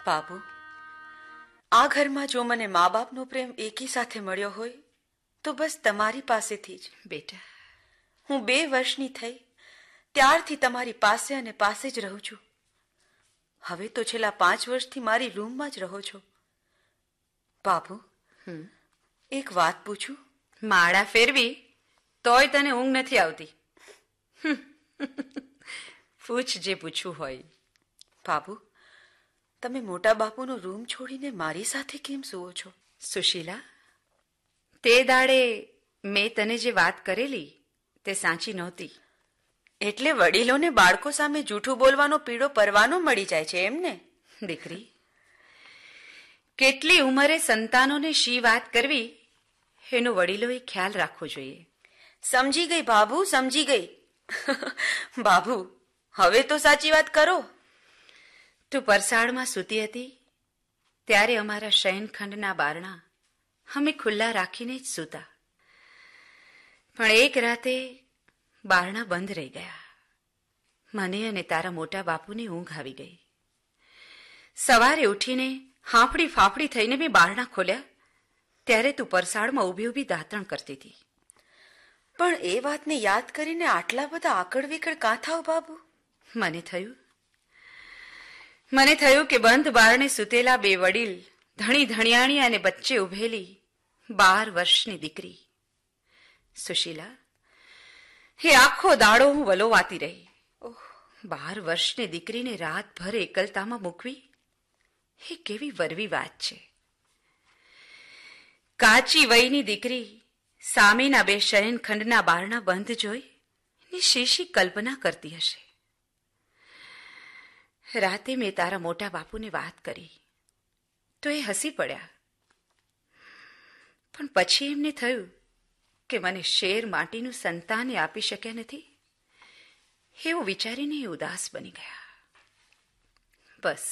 બાબુ, આ ઘરમાં જો મને મા બાપનો પ્રેમ એકી સાથે મળ્યો હોય તો બસ તમારી પાસેથી જ. બેટા, હું 2 વર્ષની થઈ ત્યારથી તમારી પાસે અને પાસે જ રહું છું. હવે તો છેલ્લા 5 વર્ષથી મારી રૂમમાં જ રહો છો. બાબુ, એક વાત પૂછું? માળા ફેરવી તોય તને ઊંઘ નથી આવતી. પૂછ જે પૂછવું હોય. બાબુ, તમે મોટા બાપુનો રૂમ છોડીને મારી સાથે કેમ સૂવો છો? સુશીલા, તે દાડે મેં તને જે વાત કરેલી તે સાચી નહોતી. એટલે વડીલોને બાળકો સામે જૂઠું બોલવાનો પીળો પરવાનો મળી જાય છે એમ ને? દીકરી, કેટલી ઉંમરે સંતાનોને શી વાત કરવી એનો વડીલોએ ખ્યાલ રાખવો જોઈએ. સમજી ગઈ બાબુ, સમજી ગઈ. બાબુ, હવે તો સાચી વાત કરો. તું પરસાળમાં સૂતી હતી ત્યારે અમારા શયનખંડના બારણા અમે ખુલ્લા રાખીને જ સૂતા. પણ એક રાતે બારણા બંધ રહી ગયા. મને અને તારા મોટા બાપુને ઊંઘ આવી ગઈ. સવારે ઉઠીને હાંફળી ફાફડી થઈને મેં બારણા ખોલ્યા ત્યારે તું પરસાળમાં ઊભી ઊભી દાંતણ કરતી હતી. પણ એ વાતને યાદ કરીને આટલા બધા આકળ વિકળ કાં થાવ બાબુ? મને થયું કે બંધ બારણે સૂતેલા 2 વડીલ, ધણી ધણિયાણી અને બચ્ચે ઉભેલી 12 વર્ષની દીકરી. સુશીલા, એ આખો દાડો હું વલોવાતી રહી. 12 વર્ષની દીકરીને રાતભર એકલતામાં મૂકવી એ કેવી વરવી વાત છે. કાચી વયની દીકરી સામેના 2 શયનખંડના બારણા બંધ જોઈ ની શીશી કલ્પના કરતી હશે. રાતે મેં તારા મોટા બાપુને વાત કરી તો એ હસી પડ્યા. પણ પછી એમને થયું કે મને શેર માટીનું સંતાન આપી શક્યા નથી એવું વિચારીને એ ઉદાસ બની ગયા. બસ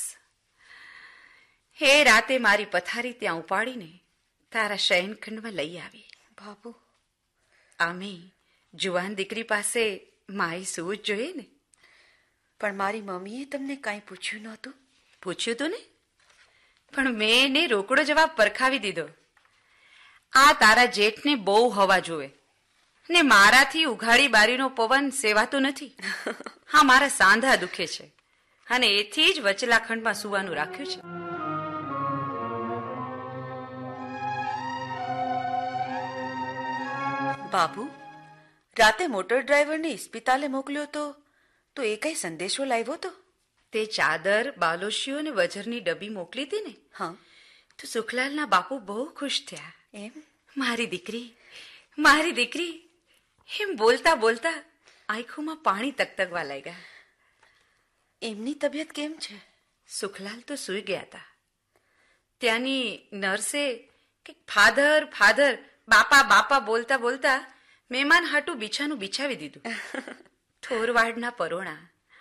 એ રાતે મારી પથારી ત્યાં ઉપાડીને તારા શયનખંડમાં લઈ આવી. બાબુ, આમે જુવાન દીકરી પાસે માઈ સૂવું જ જોઈએ ને. પણ મારી મમ્મીએ તમને કાંઈ પૂછ્યું નહોતું? પૂછ્યું તું ને, પણ મેં એને રોકડો જવાબ પરખાવી દીધો. આ તારા જેઠને બહુ હવા જોવે ને મારાથી ઉઘાડી બારીનો પવન સેવાતો નથી. હા, મારા સાંધા દુખે છે અને એથી જ વચલા ખંડમાં સૂવાનું રાખ્યું છે. બાબુ, રાતે મોટર ડ્રાઈવરને ઇસ્પિતાલે મોકલ્યો તો એ કઈ સંદેશો લાવ્યો તો? તે ચાદર, બાલોશીઓ અને વજરની ડબ્બી મોકલી હતી ને? હા. તો સુખલાલના બાપુ બહુ ખુશ થયા. એમ? મારી દીકરી એમ બોલતા બોલતા આંખોમાં પાણી તકતકવા લાગ્યા. એમની તબિયત કેમ છે? સુખલાલ તો સૂઈ ગયા હતા. ત્યાંની નર્સે કે ફાધર ફાધર બાપા બાપા બોલતા બોલતા મહેમાન હાટું બિછાનું બિછાવી દીધું. થોરવાડના પરોણા.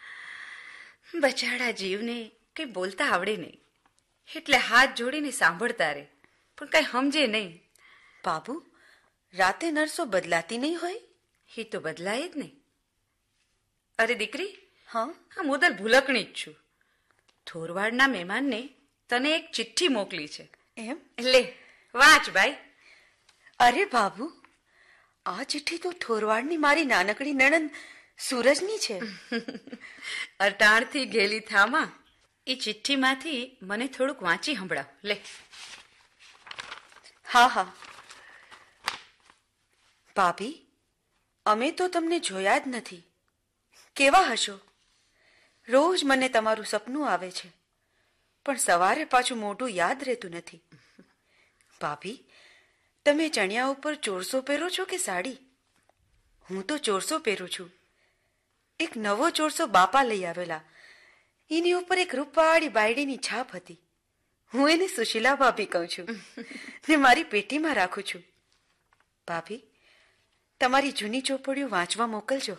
બચાડા જીવને કઈ બોલતા આવડે નહીં એટલે હાથ જોડીને સાંભળતા રહે પણ કઈ સમજે નહીં. બાબુ, રાતે નર્સો બદલાતી નહીં હોય? એ તો બદલાય જ ને. અરે દીકરી, હા, હું તો ભૂલકણી જ છું. થોરવાડના મહેમાનને તને એક ચિઠ્ઠી મોકલી છે. એમ? લે વાંચ ભાઈ. અરે બાબુ, આ ચિઠ્ઠી તો થોરવાડની મારી નાનકડી નણંદ સૂરજની છે. અટાણથી ઘેલી થામાં એ ચિઠ્ઠીમાંથી મને થોડુંક વાંચી સંભળાવ. લે. હા. ભાભી, અમે તો તમને જોયા જ નથી. કેવા હશો? રોજ મને તમારું સપનું આવે છે પણ સવારે પાછું મોઢું યાદ રહેતું નથી. ભાભી, તમે ચણિયા ઉપર ચોરસો પહેરો છો કે સાડી? હું તો ચોરસો પહેરું છું. એક નવો ચોરસો બાપા લઈ આવેલા. એની ઉપર એક રૂપવાળી બાયડીની છાપ હતી. હું એને સુશીલા ભાભી કહું છું ને મારી પેટીમાં રાખું છું. ભાભી, તમારી જૂની ચોપડીઓ વાંચવા મોકલજો.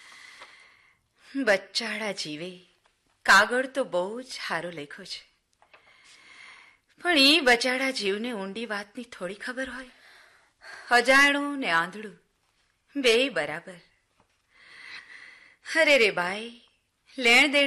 બચ્ચાડા જીવે કાગળ તો બહુ જ સારો લખ્યો છે પણ એ બચાડા જીવને ઊંડી વાતની થોડી ખબર હોય. અજાણું ને આંધળું બેય બરાબર. અરે રે બાઈ, લેણ દેણ